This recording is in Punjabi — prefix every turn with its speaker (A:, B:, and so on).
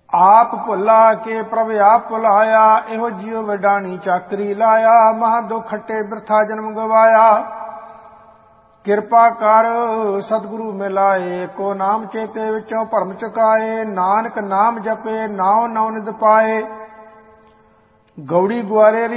A: ਆਪ ਭੁੱਲਾ ਕੇ ਪ੍ਰਭ ਆਪ ਭੁਲਾਇਆ, ਇਹੋ ਜਿਉ ਵਡਾਣੀ ਚਾਕਰੀ ਲਾਇਆ, ਮਹਾ ਦੁੱਖ ਖੱਟੇ ਬਿਰਥਾ ਜਨਮ ਗਵਾਇਆ। ਕਿਰਪਾ ਕਰ ਸਤਿਗੁਰੂ ਮਿਲਾਏ, ਕੋ ਨਾਮ ਚੇਤੇ ਵਿੱਚੋਂ ਭਰਮ ਚੁਕਾਏ, ਨਾਨਕ ਨਾਮ ਜਪੇ ਨਾਉ ਨਉ ਨਿਧ ਪਾਏ। ਗੌੜੀ ਗੁਆਰੇ